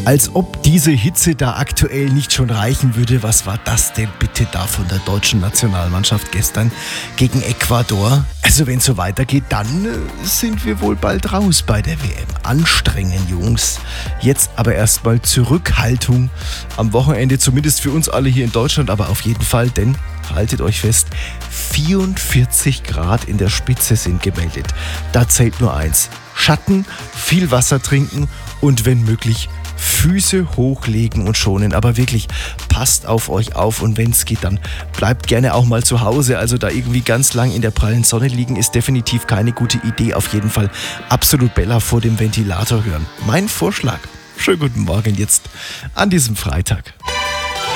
Als ob diese Hitze da aktuell nicht schon reichen würde. Was war das denn bitte da von der deutschen Nationalmannschaft gestern gegen Ecuador? Also wenn es so weitergeht, dann sind wir wohl bald raus bei der WM. Anstrengend, Jungs. Jetzt aber erstmal Zurückhaltung am Wochenende, zumindest für uns alle hier in Deutschland, aber auf jeden Fall, denn haltet euch fest, 44 Grad in der Spitze sind gemeldet. Da zählt nur eins: Schatten, viel Wasser trinken und wenn möglich Füße hochlegen und schonen. Aber wirklich, passt auf euch auf und wenn es geht, dann bleibt gerne auch mal zu Hause. Also da irgendwie ganz lang in der prallen Sonne liegen, ist definitiv keine gute Idee. Auf jeden Fall absolut Bella vor dem Ventilator hören. Mein Vorschlag. Schönen guten Morgen jetzt an diesem Freitag.